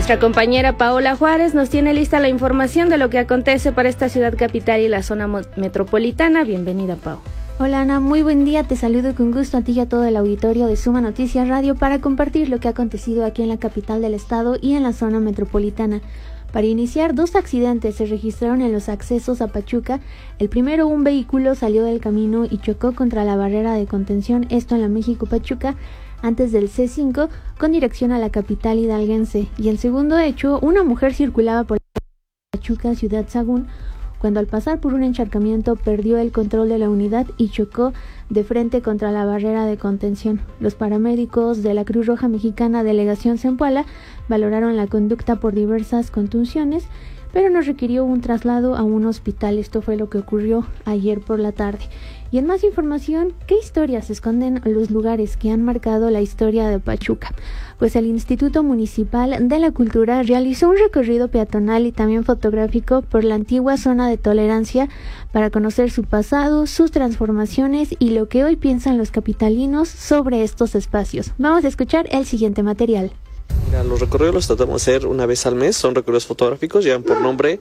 Nuestra compañera Paola Juárez nos tiene lista la información de lo que acontece para esta ciudad capital y la zona metropolitana. Bienvenida, Pau. Hola Ana, muy buen día, te saludo con gusto a ti y a todo el auditorio de Suma Noticias Radio para compartir lo que ha acontecido aquí en la capital del estado y en la zona metropolitana. Para iniciar, 2 accidentes se registraron en los accesos a Pachuca. El primero, un vehículo salió del camino y chocó contra la barrera de contención, esto en la México-Pachuca, antes del C5, con dirección a la capital hidalguense. Y el segundo hecho, una mujer circulaba por Pachuca, Ciudad Sagún, cuando al pasar por un encharcamiento perdió el control de la unidad y chocó de frente contra la barrera de contención. Los paramédicos de la Cruz Roja Mexicana Delegación Zempoala valoraron la conducta por diversas contusiones, pero no requirió un traslado a un hospital. Esto fue lo que ocurrió ayer por la tarde. Y en más información, ¿qué historias esconden los lugares que han marcado la historia de Pachuca? Pues el Instituto Municipal de la Cultura realizó un recorrido peatonal y también fotográfico por la antigua zona de tolerancia para conocer su pasado, sus transformaciones y lo que hoy piensan los capitalinos sobre estos espacios. Vamos a escuchar el siguiente material. Mira, los recorridos los tratamos de hacer una vez al mes, son recorridos fotográficos, llevan por nombre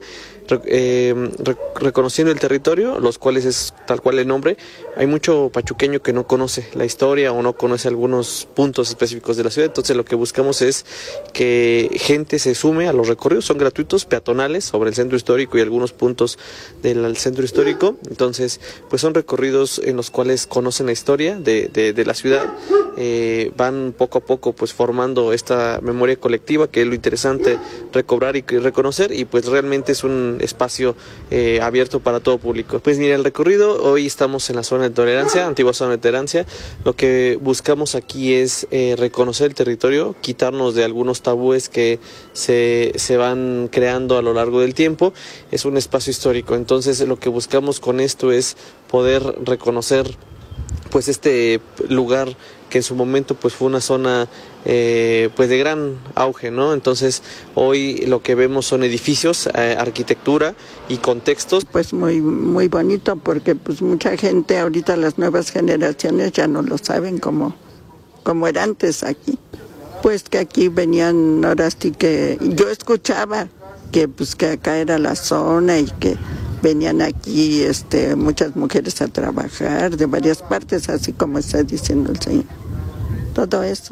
reconociendo el territorio, los cuales es tal cual el nombre. Hay mucho pachuqueño que no conoce la historia o no conoce algunos puntos específicos de la ciudad, entonces lo que buscamos es que gente se sume a los recorridos, son gratuitos, peatonales, sobre el centro histórico y algunos puntos del centro histórico. Entonces pues son recorridos en los cuales conocen la historia de la ciudad, van poco a poco pues formando esta memoria colectiva, que es lo interesante recobrar y reconocer, y pues realmente es un espacio abierto para todo público. Pues mira, el recorrido, hoy estamos en la zona de tolerancia, antigua zona de tolerancia. Lo que buscamos aquí es reconocer el territorio, quitarnos de algunos tabúes que se van creando a lo largo del tiempo. Es un espacio histórico, entonces lo que buscamos con esto es poder reconocer pues este lugar que en su momento pues fue una zona pues de gran auge, ¿no? Entonces hoy lo que vemos son edificios, arquitectura y contextos. Pues muy bonito, porque pues mucha gente ahorita, las nuevas generaciones ya no lo saben como era antes aquí. Pues que aquí venían, ahora sí que yo escuchaba que pues que acá era la zona y que venían aquí muchas mujeres a trabajar de varias partes, así como está diciendo el señor. Todo eso.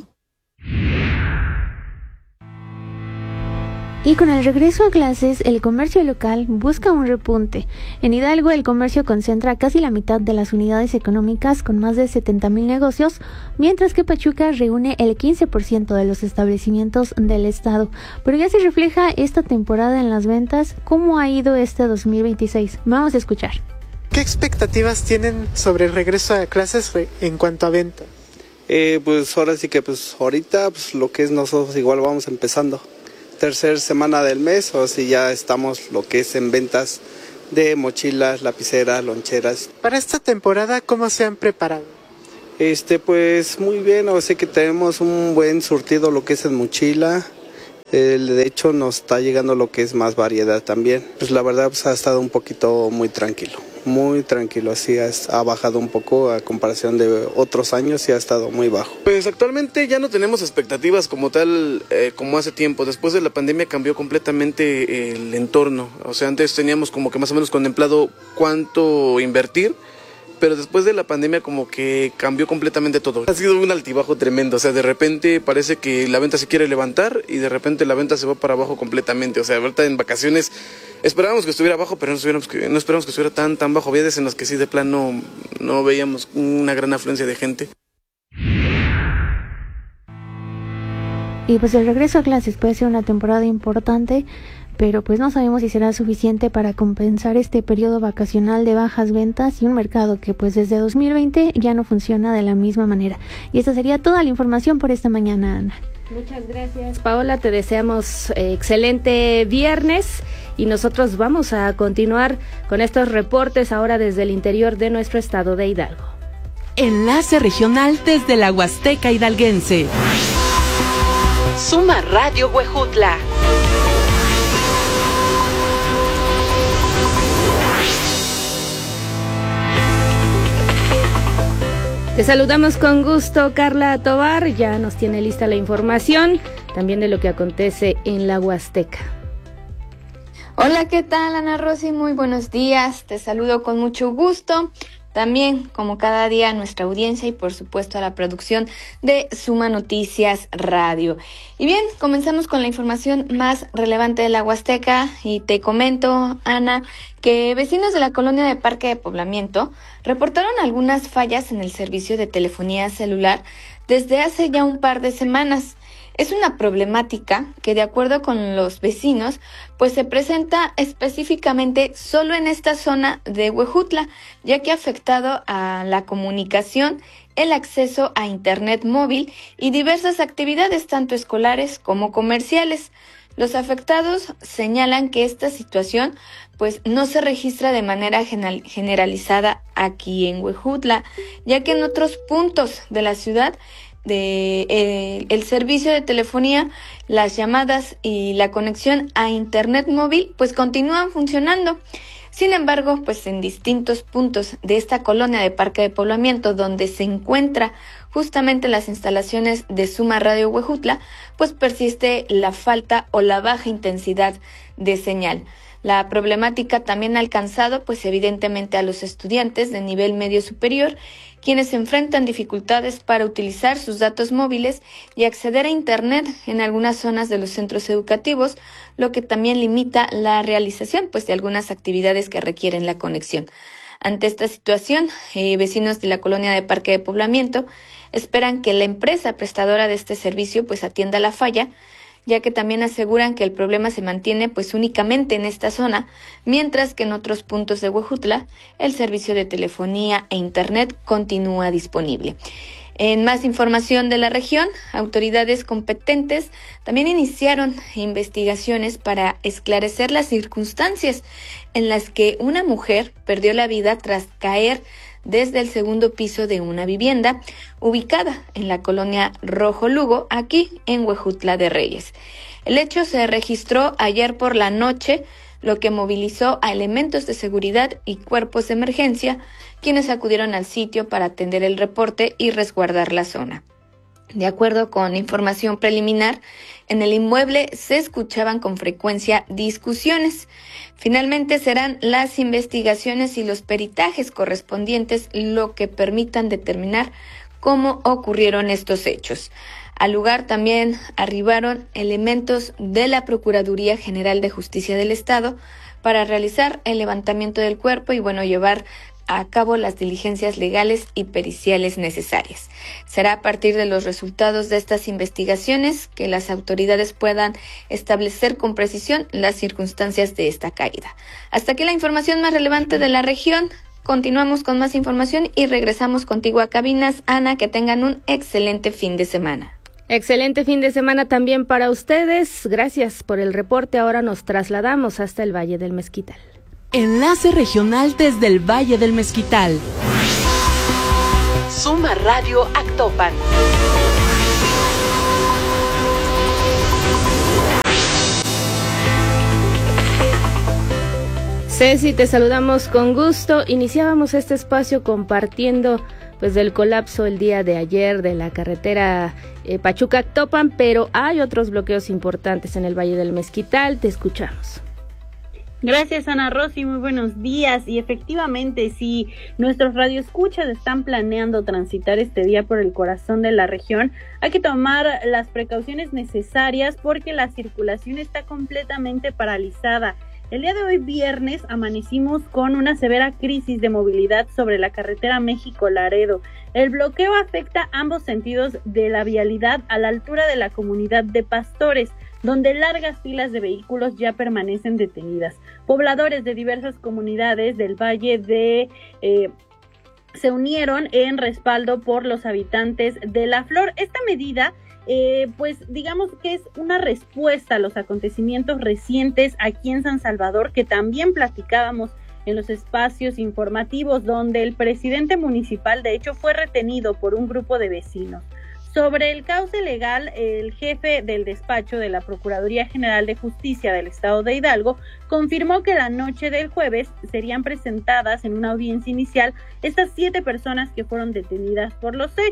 Y con el regreso a clases, el comercio local busca un repunte. En Hidalgo, el comercio concentra casi la mitad de las unidades económicas con más de 70,000 negocios, mientras que Pachuca reúne el 15% de los establecimientos del estado. Pero ya se refleja esta temporada en las ventas. ¿Cómo ha ido este 2026? Vamos a escuchar. ¿Qué expectativas tienen sobre el regreso a clases en cuanto a venta? Pues ahora sí que pues ahorita pues lo que es nosotros igual vamos empezando. Tercera semana del mes, o si ya estamos lo que es en ventas de mochilas, lapiceras, loncheras. Para esta temporada, ¿cómo se han preparado? Pues muy bien, o sea que tenemos un buen surtido lo que es en mochila. De hecho nos está llegando lo que es más variedad también. Pues la verdad pues ha estado un poquito muy tranquilo, así ha bajado un poco a comparación de otros años y ha estado muy bajo. Pues actualmente ya no tenemos expectativas como tal, como hace tiempo. Después de la pandemia cambió completamente el entorno. O sea, antes teníamos como que más o menos contemplado cuánto invertir, pero después de la pandemia como que cambió completamente todo. Ha sido un altibajo tremendo, o sea, de repente parece que la venta se quiere levantar y de repente la venta se va para abajo completamente. O sea, ahorita en vacaciones esperábamos que estuviera bajo, pero no esperábamos que estuviera tan bajo. Había veces en las que sí de plano no veíamos una gran afluencia de gente. Y pues el regreso a clases puede ser una temporada importante, pero pues no sabemos si será suficiente para compensar este periodo vacacional de bajas ventas y un mercado que pues desde 2020 ya no funciona de la misma manera. Y esta sería toda la información por esta mañana, Ana. Muchas gracias, Paola, te deseamos excelente viernes y nosotros vamos a continuar con estos reportes ahora desde el interior de nuestro estado de Hidalgo. Enlace regional desde la Huasteca hidalguense. Suma Radio Huejutla. Te saludamos con gusto, Carla Tovar, ya nos tiene lista la información también de lo que acontece en la Huasteca. Hola, ¿qué tal, Ana Rosy? Muy buenos días, te saludo con mucho gusto. También, como cada día, a nuestra audiencia y por supuesto a la producción de Suma Noticias Radio. Y bien, comenzamos con la información más relevante de la Huasteca y te comento, Ana, que vecinos de la colonia de Parque de Poblamiento reportaron algunas fallas en el servicio de telefonía celular desde hace ya un par de semanas. Es una problemática que, de acuerdo con los vecinos, pues se presenta específicamente solo en esta zona de Huejutla, ya que ha afectado a la comunicación, el acceso a internet móvil y diversas actividades tanto escolares como comerciales. Los afectados señalan que esta situación pues no se registra de manera generalizada aquí en Huejutla, ya que en otros puntos de la ciudad el servicio de telefonía, las llamadas y la conexión a internet móvil pues continúan funcionando. Sin embargo, pues en distintos puntos de esta colonia de Parque de Poblamiento, donde se encuentra justamente las instalaciones de Suma Radio Huejutla, pues persiste la falta o la baja intensidad de señal. La problemática también ha alcanzado pues evidentemente a los estudiantes de nivel medio superior, quienes enfrentan dificultades para utilizar sus datos móviles y acceder a internet en algunas zonas de los centros educativos, lo que también limita la realización pues de algunas actividades que requieren la conexión. Ante esta situación, vecinos de la colonia de Parque de Poblamiento esperan que la empresa prestadora de este servicio pues atienda la falla, ya que también aseguran que el problema se mantiene pues únicamente en esta zona, mientras que en otros puntos de Huejutla el servicio de telefonía e internet continúa disponible. En más información de la región, autoridades competentes también iniciaron investigaciones para esclarecer las circunstancias en las que una mujer perdió la vida tras caer desde el segundo piso de una vivienda ubicada en la colonia Rojo Lugo, aquí en Huejutla de Reyes. El hecho se registró ayer por la noche, lo que movilizó a elementos de seguridad y cuerpos de emergencia, quienes acudieron al sitio para atender el reporte y resguardar la zona. De acuerdo con información preliminar, en el inmueble se escuchaban con frecuencia discusiones. Finalmente serán las investigaciones y los peritajes correspondientes lo que permitan determinar cómo ocurrieron estos hechos. Al lugar también arribaron elementos de la Procuraduría General de Justicia del Estado para realizar el levantamiento del cuerpo y llevar a cabo las diligencias legales y periciales necesarias. Será a partir de los resultados de estas investigaciones que las autoridades puedan establecer con precisión las circunstancias de esta caída. Hasta aquí la información más relevante de la región. Continuamos con más información y regresamos contigo a cabinas. Ana, que tengan un excelente fin de semana. Excelente fin de semana también para ustedes. Gracias por el reporte. Ahora nos trasladamos hasta el Valle del Mezquital. Enlace regional desde el Valle del Mezquital. Suma Radio Actopan. Ceci, te saludamos con gusto. Iniciábamos este espacio compartiendo pues del colapso el día de ayer de la carretera Pachuca-Actopan, pero hay otros bloqueos importantes en el Valle del Mezquital. Te escuchamos. Gracias, Ana Rosy, muy buenos días. Y efectivamente, si nuestros radioescuchas están planeando transitar este día por el corazón de la región, hay que tomar las precauciones necesarias porque la circulación está completamente paralizada. El día de hoy, viernes, amanecimos con una severa crisis de movilidad sobre la carretera México-Laredo. El bloqueo afecta ambos sentidos de la vialidad a la altura de la comunidad de Pastores, donde largas filas de vehículos ya permanecen detenidas. Pobladores de diversas comunidades del Valle se unieron en respaldo por los habitantes de La Flor. Esta medida pues digamos que es una respuesta a los acontecimientos recientes aquí en San Salvador, que también platicábamos en los espacios informativos, donde el presidente municipal de hecho fue retenido por un grupo de vecinos. Sobre el cauce legal, el jefe del despacho de la Procuraduría General de Justicia del Estado de Hidalgo confirmó que la noche del jueves serían presentadas en una audiencia inicial estas 7 personas que fueron detenidas por los hechos.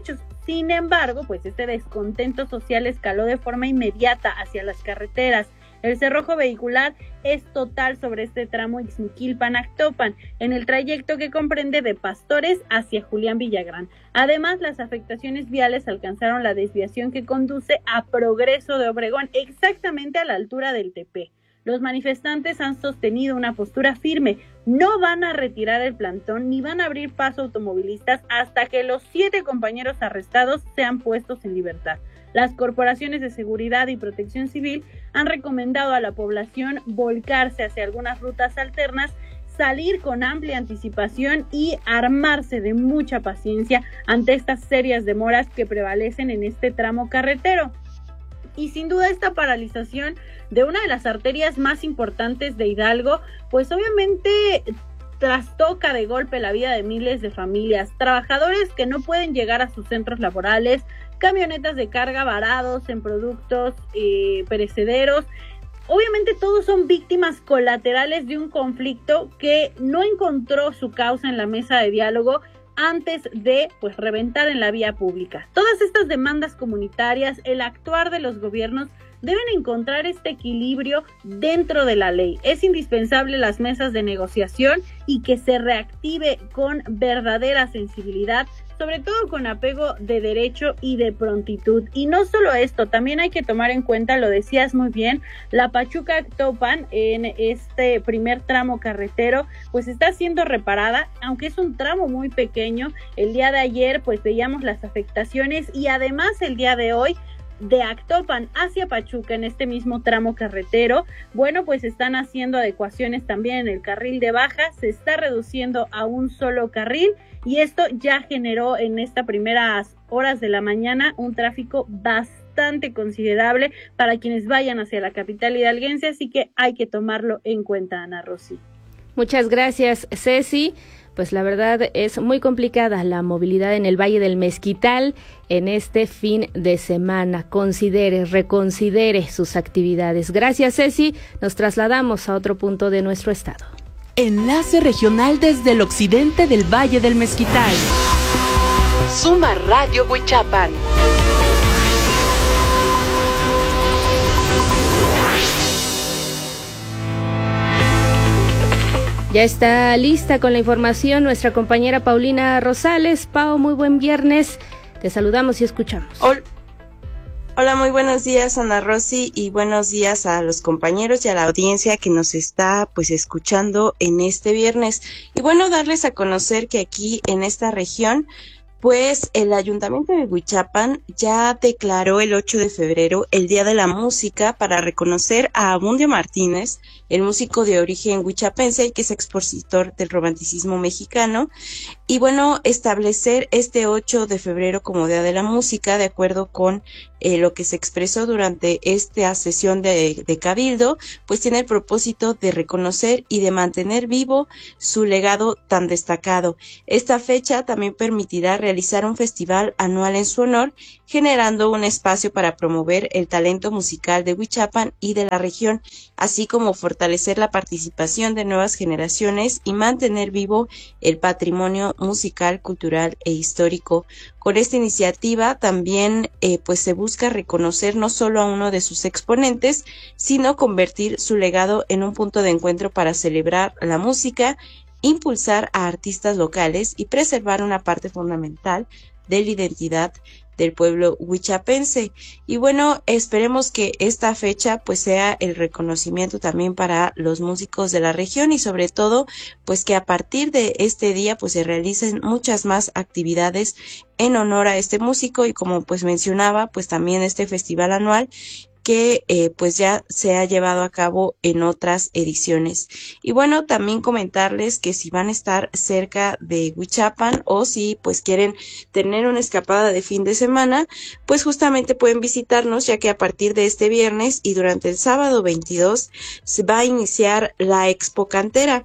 Sin embargo, pues este descontento social escaló de forma inmediata hacia las carreteras. El cerrojo vehicular es total sobre este tramo Ixmiquilpan-Actopan, en el trayecto que comprende de Pastores hacia Julián Villagrán. Además, las afectaciones viales alcanzaron la desviación que conduce a Progreso de Obregón, exactamente a la altura del Tepe. Los manifestantes han sostenido una postura firme, no van a retirar el plantón ni van a abrir paso a automovilistas hasta que los 7 compañeros arrestados sean puestos en libertad. Las corporaciones de seguridad y protección civil han recomendado a la población volcarse hacia algunas rutas alternas, salir con amplia anticipación y armarse de mucha paciencia ante estas serias demoras que prevalecen en este tramo carretero. Y sin duda esta paralización de una de las arterias más importantes de Hidalgo, pues obviamente trastoca de golpe la vida de miles de familias, trabajadores que no pueden llegar a sus centros laborales, camionetas de carga varados en productos perecederos. Obviamente todos son víctimas colaterales de un conflicto que no encontró su causa en la mesa de diálogo antes de reventar en la vía pública. Todas estas demandas comunitarias, el actuar de los gobiernos deben encontrar este equilibrio dentro de la ley. Es indispensable las mesas de negociación y que se reactive con verdadera sensibilidad, sobre todo con apego de derecho y de prontitud. Y no solo esto, también hay que tomar en cuenta, lo decías muy bien, la Pachuca-Actopan en este primer tramo carretero, pues está siendo reparada, aunque es un tramo muy pequeño. El día de ayer pues veíamos las afectaciones y además el día de hoy de Actopan hacia Pachuca en este mismo tramo carretero, bueno, pues están haciendo adecuaciones también en el carril de baja, se está reduciendo a un solo carril y esto ya generó en estas primeras horas de la mañana un tráfico bastante considerable para quienes vayan hacia la capital hidalguense, así que hay que tomarlo en cuenta, Ana Rosy. Muchas gracias, Ceci. Pues la verdad es muy complicada la movilidad en el Valle del Mezquital en este fin de semana. Reconsidere sus actividades. Gracias, Ceci. Nos trasladamos a otro punto de nuestro estado. Enlace regional desde el occidente del Valle del Mezquital. Suma Radio Huichapan. Ya está lista con la información nuestra compañera Paulina Rosales. Pau, muy buen viernes. Te saludamos y escuchamos. Hola, muy buenos días, Ana Rosy, y buenos días a los compañeros y a la audiencia que nos está escuchando en este viernes. Y bueno, darles a conocer que aquí en esta región, pues el Ayuntamiento de Huichapan ya declaró el 8 de febrero el Día de la Música para reconocer a Abundio Martínez, el músico de origen huichapense que es expositor del romanticismo mexicano, y bueno, establecer este 8 de febrero como Día de la Música, de acuerdo con lo que se expresó durante esta sesión de Cabildo, pues tiene el propósito de reconocer y de mantener vivo su legado tan destacado. Esta fecha también permitirá realizar un festival anual en su honor, generando un espacio para promover el talento musical de Huichapan y de la región, así como fortalecer la participación de nuevas generaciones y mantener vivo el patrimonio musical, cultural e histórico. Con esta iniciativa también pues se busca reconocer no solo a uno de sus exponentes, sino convertir su legado en un punto de encuentro para celebrar la música, impulsar a artistas locales y preservar una parte fundamental de la identidad del pueblo huichapense. Y bueno, esperemos que esta fecha pues sea el reconocimiento también para los músicos de la región y sobre todo pues que a partir de este día pues se realicen muchas más actividades en honor a este músico y como pues mencionaba pues también este festival anual que pues ya se ha llevado a cabo en otras ediciones. Y bueno, también comentarles que si van a estar cerca de Huichapan o si pues quieren tener una escapada de fin de semana, pues justamente pueden visitarnos, ya que a partir de este viernes y durante el sábado 22 se va a iniciar la Expo Cantera.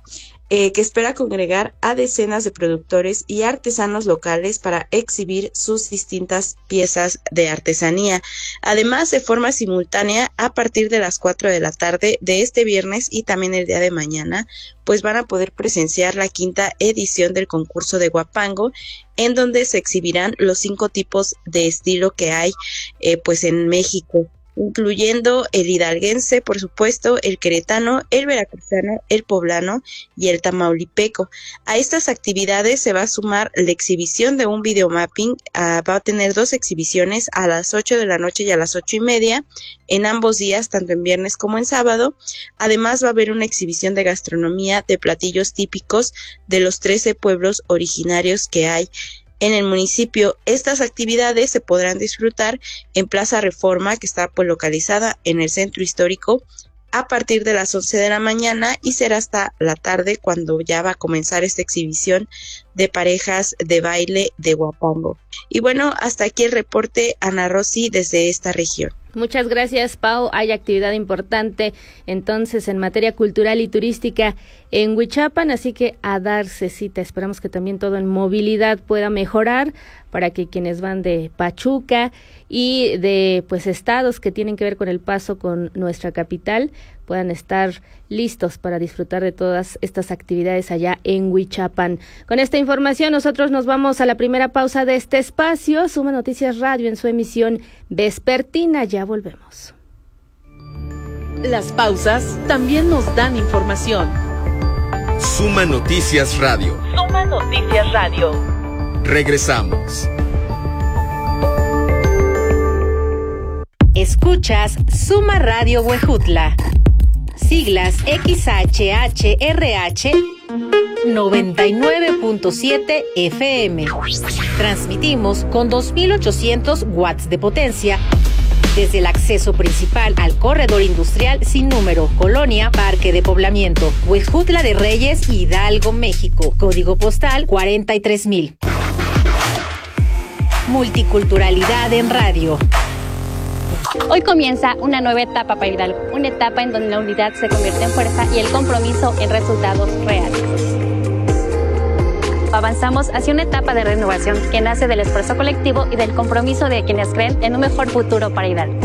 que espera congregar a decenas de productores y artesanos locales para exhibir sus distintas piezas de artesanía. Además, de forma simultánea, a partir de las 4 de la tarde de este viernes y también el día de mañana, pues van a poder presenciar la 5ª edición del concurso de Huapango, en donde se exhibirán los 5 tipos de estilo que hay pues en México, incluyendo el hidalguense, por supuesto, el queretano, el veracruzano, el poblano y el tamaulipeco. A estas actividades se va a sumar la exhibición de un videomapping. Va a tener 2 exhibiciones a las 8 de la noche y a las 8:30 en ambos días, tanto en viernes como en sábado. Además, va a haber una exhibición de gastronomía de platillos típicos de los 13 pueblos originarios que hay en el municipio. Estas actividades se podrán disfrutar en Plaza Reforma, que está pues localizada en el centro histórico, a partir de las 11 de la mañana, y será hasta la tarde cuando ya va a comenzar esta exhibición de parejas de baile de Huapango. Y bueno, hasta aquí el reporte, Ana Rosy, desde esta región. Muchas gracias, Pau. Hay actividad importante entonces en materia cultural y turística en Huichapan, así que a darse cita. Esperamos que también todo en movilidad pueda mejorar para que quienes van de Pachuca y de pues estados que tienen que ver con el paso con nuestra capital puedan estar listos para disfrutar de todas estas actividades allá en Huichapan. Con esta información nosotros nos vamos a la primera pausa de este espacio. Suma Noticias Radio en su emisión vespertina. Ya volvemos. Las pausas también nos dan información. Suma Noticias Radio. Suma Noticias Radio. Regresamos. Escuchas Suma Radio Huejutla. Siglas XHHRH 99.7 FM. Transmitimos con 2.800 watts de potencia desde el acceso principal al corredor industrial sin número, Colonia Parque de Poblamiento, Huejutla de Reyes, Hidalgo, México. Código postal 43,000. Multiculturalidad en radio. Hoy comienza una nueva etapa para Hidalgo, una etapa en donde la unidad se convierte en fuerza y el compromiso en resultados reales. Avanzamos hacia una etapa de renovación que nace del esfuerzo colectivo y del compromiso de quienes creen en un mejor futuro para Hidalgo.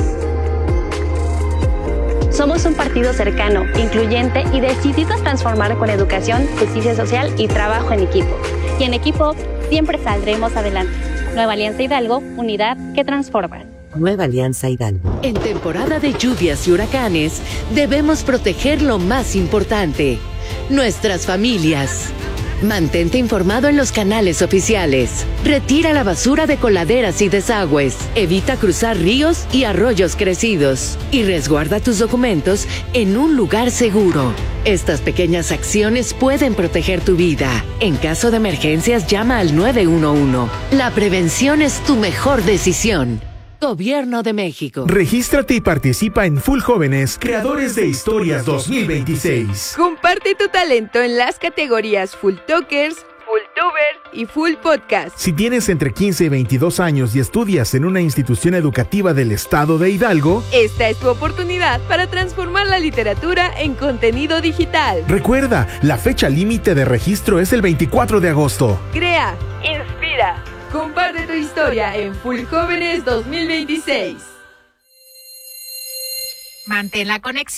Somos un partido cercano, incluyente y decidido a transformar con educación, justicia social y trabajo en equipo. Y en equipo siempre saldremos adelante. Nueva Alianza Hidalgo, unidad que transforma. Nueva Alianza Hidalgo. En temporada de lluvias y huracanes, debemos proteger lo más importante, nuestras familias. Mantente informado en los canales oficiales. Retira la basura de coladeras y desagües. Evita cruzar ríos y arroyos crecidos. Y resguarda tus documentos en un lugar seguro. Estas pequeñas acciones pueden proteger tu vida. En caso de emergencias, llama al 911. La prevención es tu mejor decisión. Gobierno de México. Regístrate y participa en Full Jóvenes, Creadores de Historias 2026. Comparte tu talento en las categorías Full Talkers, Full Tubers y Full Podcast. Si tienes entre 15 y 22 años y estudias en una institución educativa del estado de Hidalgo, esta es tu oportunidad para transformar la literatura en contenido digital. Recuerda, la fecha límite de registro es el 24 de agosto. Crea, inspira. Comparte tu historia en Full Jóvenes 2026. Mantén la conexión.